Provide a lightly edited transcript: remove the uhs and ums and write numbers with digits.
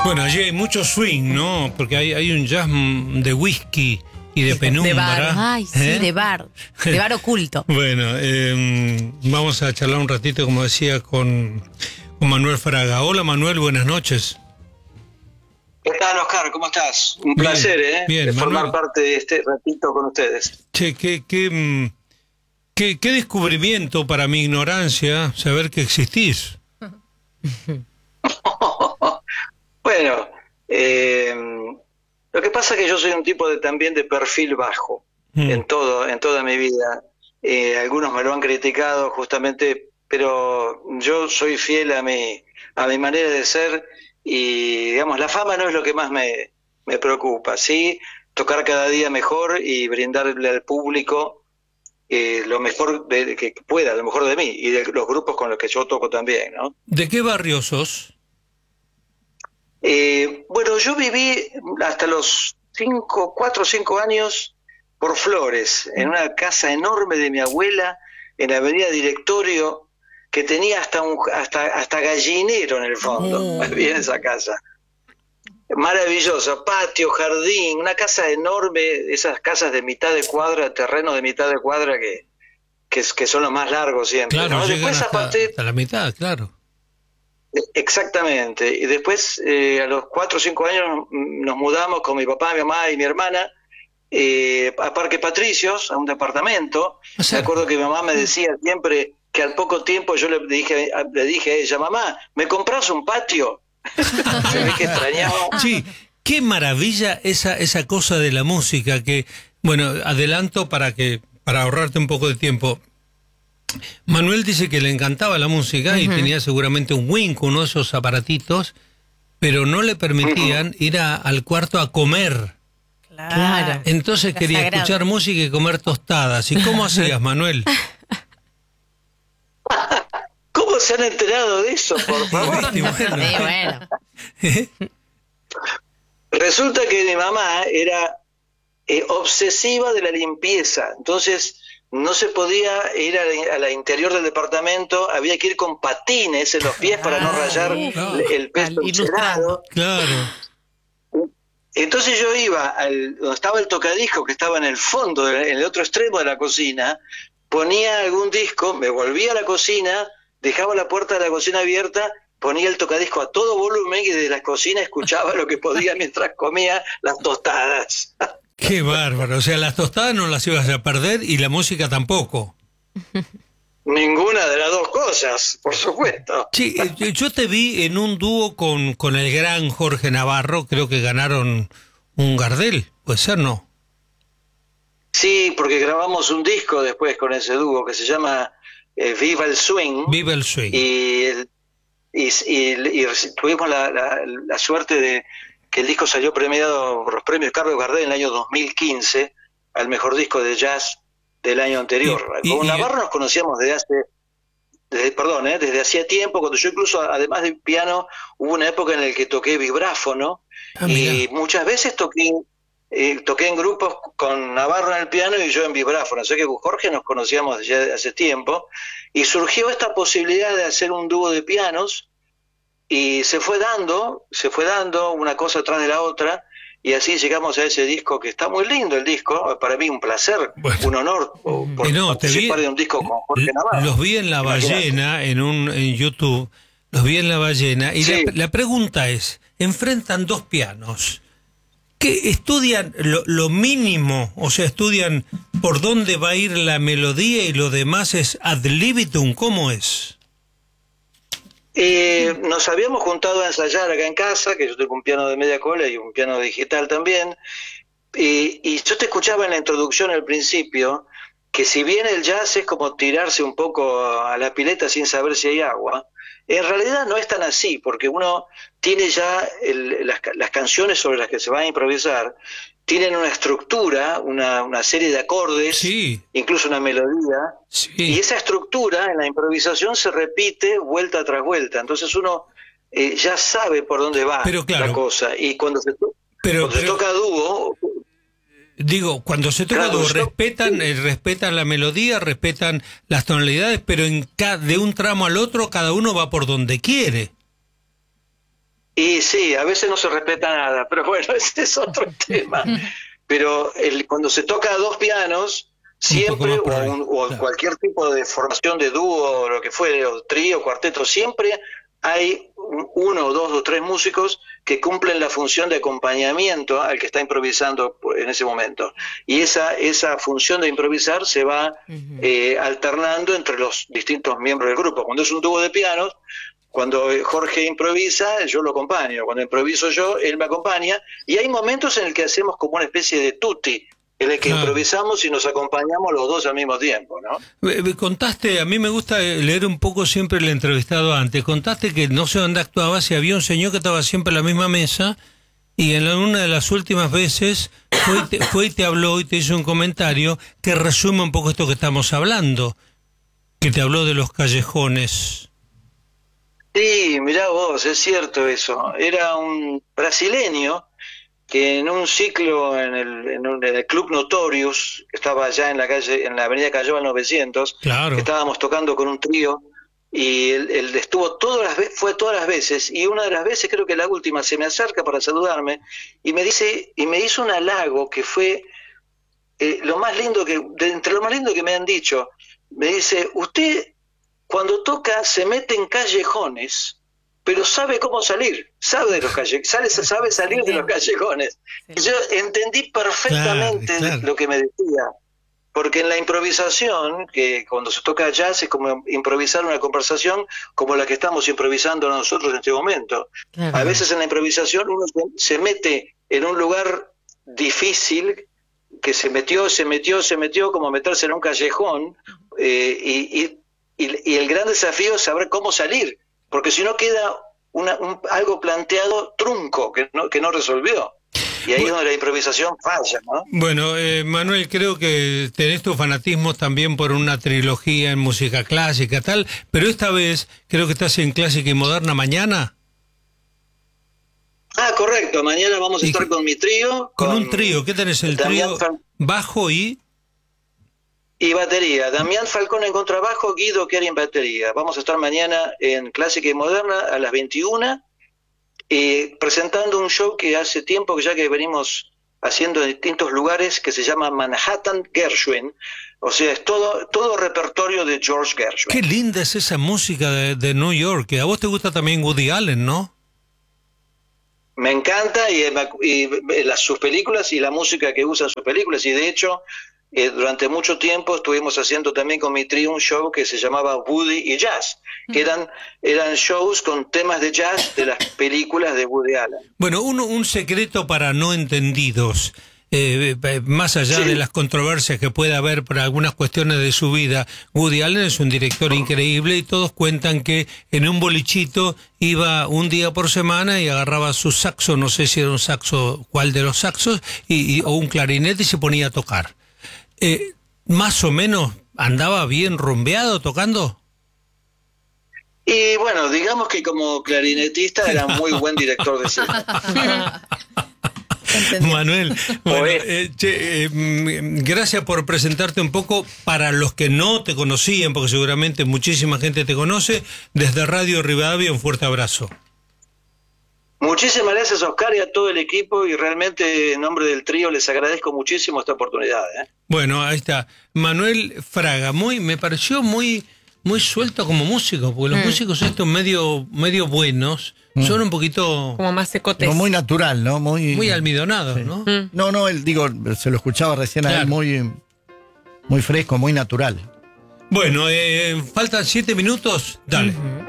Bueno, allí hay mucho swing, ¿no? Porque hay un jazz de whisky y de penumbra. De bar. Ay, sí, de bar oculto. Bueno, vamos a charlar un ratito, como decía, con Manuel Fraga. Hola Manuel, buenas noches. ¿Qué tal, Oscar? ¿Cómo estás? Un placer, de formar parte de este ratito con ustedes. Che, qué descubrimiento para mi ignorancia saber que existís. Bueno, lo que pasa es que yo soy un tipo también de perfil bajo en toda mi vida. Algunos me lo han criticado justamente, pero yo soy fiel a mi manera de ser y, digamos, la fama no es lo que más me preocupa, ¿sí? Tocar cada día mejor y brindarle al público lo mejor que pueda, lo mejor de mí y de los grupos con los que yo toco también, ¿no? ¿De qué barrio sos? Bueno, yo viví hasta los 4 o 5 años por Flores, en una casa enorme de mi abuela, en la avenida Directorio, que tenía hasta gallinero en el fondo, había esa casa. Maravillosa, patio, jardín, una casa enorme, esas casas de mitad de cuadra, terrenos de mitad de cuadra que son los más largos siempre. Claro, ¿no? Después hasta la mitad, claro. Exactamente, y después a los 4 o 5 años nos mudamos con mi papá, mi mamá y mi hermana a Parque Patricios, a un departamento. Me acuerdo que mi mamá me decía siempre que al poco tiempo yo le dije a ella, mamá, ¿me compras un patio? Se ve que extrañaba. Sí, qué maravilla esa cosa de la música que, bueno, adelanto para ahorrarte un poco de tiempo. Manuel dice que le encantaba la música y tenía seguramente un Wink, uno de esos aparatitos, pero no le permitían ir al cuarto a comer. Claro. Entonces quería escuchar música y comer tostadas. ¿Y cómo hacías, Manuel? ¿Cómo se han enterado de eso, por favor? Sí, bueno. Resulta que mi mamá era obsesiva de la limpieza, entonces no se podía ir a la interior del departamento, había que ir con patines en los pies para no rayar el peso encerado. Claro. Entonces yo iba donde estaba el tocadisco, que estaba en el fondo, en el otro extremo de la cocina, ponía algún disco, me volvía a la cocina, dejaba la puerta de la cocina abierta, ponía el tocadisco a todo volumen y desde la cocina escuchaba lo que podía mientras comía las tostadas. Qué bárbaro, o sea, las tostadas no las ibas a perder y la música tampoco. Ninguna de las dos cosas, por supuesto. Sí, yo te vi en un dúo con el gran Jorge Navarro, creo que ganaron un Gardel, ¿puede ser, no? Sí, porque grabamos un disco después con ese dúo que se llama Viva el Swing. Viva el Swing. Y tuvimos la suerte de que el disco salió premiado por los premios Carlos Gardel en el año 2015 al mejor disco de jazz del año anterior. Con Navarro nos conocíamos desde hacía tiempo, cuando yo incluso, además de piano, hubo una época en la que toqué vibráfono y muchas veces toqué en grupos con Navarro en el piano y yo en vibráfono. O sea que con Jorge nos conocíamos ya hace tiempo y surgió esta posibilidad de hacer un dúo de pianos y se fue dando una cosa atrás de la otra y así llegamos a ese disco que está muy lindo el disco, para mí un placer, un honor participar de un disco con Jorge Navarro. Los vi en La Ballena, en YouTube, los vi en La Ballena y sí. La pregunta es, enfrentan dos pianos, ¿qué estudian lo mínimo? O sea, estudian por dónde va a ir la melodía y lo demás es ad libitum, ¿cómo es? Nos habíamos juntado a ensayar acá en casa, que yo tengo un piano de media cola y un piano digital también, y yo te escuchaba en la introducción al principio, que si bien el jazz es como tirarse un poco a la pileta sin saber si hay agua, en realidad no es tan así, porque uno tiene ya las canciones sobre las que se va a improvisar, tienen una estructura, una serie de acordes, sí. Incluso una melodía, sí. Y esa estructura en la improvisación se repite vuelta tras vuelta, entonces uno ya sabe por dónde va la cosa, y cuando se toca dúo... Digo, cuando se toca dúo, respetan la melodía, respetan las tonalidades, pero de un tramo al otro cada uno va por donde quiere. Y sí, a veces no se respeta nada, pero bueno, ese es otro tema. Pero cuando se toca a dos pianos, siempre, o claro, cualquier tipo de formación de dúo, o lo que fuere, o trío, cuarteto, siempre hay uno o dos o tres músicos que cumplen la función de acompañamiento al que está improvisando en ese momento. Y esa función de improvisar se va alternando entre los distintos miembros del grupo. Cuando es un dúo de pianos, cuando Jorge improvisa, yo lo acompaño. Cuando improviso yo, él me acompaña. Y hay momentos en el que hacemos como una especie de tutti, en el que improvisamos y nos acompañamos los dos al mismo tiempo, ¿no? Contaste, a mí me gusta leer un poco siempre el entrevistado antes. Contaste que no sé dónde actuabas y había un señor que estaba siempre en la misma mesa y en una de las últimas veces fue y te habló y te hizo un comentario que resume un poco esto que estamos hablando, que te habló de los callejones. Sí, mirá vos, es cierto eso. Era un brasileño que en un ciclo en el Club Notorious, que estaba allá en la avenida Callao al 900, claro, que estábamos tocando con un trío, y él estuvo fue todas las veces, y una de las veces, creo que la última, se me acerca para saludarme, y me hizo un halago que fue lo más lindo entre lo más lindo que me han dicho. Me dice: usted cuando toca se mete en callejones, pero sabe cómo salir, sabe de los sabe salir de los callejones. Sí. Y yo entendí perfectamente lo que me decía, porque en la improvisación, que cuando se toca jazz es como improvisar una conversación como la que estamos improvisando nosotros en este momento. A veces en la improvisación uno se mete en un lugar difícil, que se metió, como meterse en un callejón, y el gran desafío es saber cómo salir, porque si no queda algo planteado trunco, que no resolvió. Y ahí es donde la improvisación falla, ¿no? Bueno, Manuel, creo que tenés tu fanatismo también por una trilogía en música clásica, tal, pero esta vez creo que estás en Clásica y Moderna mañana. Ah, correcto, mañana vamos a estar con mi trío. Con un trío, ¿qué tenés? El trío bajo y batería. Damián Falcón en contrabajo, Guido Chiari en batería. Vamos a estar mañana en Clásica y Moderna a las 21, presentando un show que hace tiempo que venimos haciendo en distintos lugares, que se llama Manhattan Gershwin. O sea, es todo repertorio de George Gershwin. Qué linda es esa música de New York. A vos te gusta también Woody Allen, ¿no? Me encanta y sus películas y la música que usan sus películas. Y de hecho, durante mucho tiempo estuvimos haciendo también con mi trío un show que se llamaba Woody y Jazz, que eran shows con temas de jazz de las películas de Woody Allen. Bueno, un secreto para no entendidos, más allá de las controversias que pueda haber por algunas cuestiones de su vida, Woody Allen es un director increíble y todos cuentan que en un bolichito iba un día por semana y agarraba su saxo, no sé si era un saxo, cuál de los saxos, o un clarinete y se ponía a tocar. Más o menos andaba bien rumbeado tocando. Y bueno, digamos que como clarinetista era muy buen director de cine. Manuel, bueno, gracias por presentarte un poco para los que no te conocían, porque seguramente muchísima gente te conoce. Desde Radio Rivadavia, un fuerte abrazo. Muchísimas gracias, Oscar, y a todo el equipo, y realmente en nombre del trío les agradezco muchísimo esta oportunidad. Bueno, ahí está. Manuel Fraga, me pareció muy suelto como músico, porque los músicos estos medio buenos son un poquito como más secotes. No, muy natural, ¿no? Muy almidonados, ¿no? No, él, se lo escuchaba recién a él muy fresco, muy natural. Bueno, faltan 7 minutos, dale.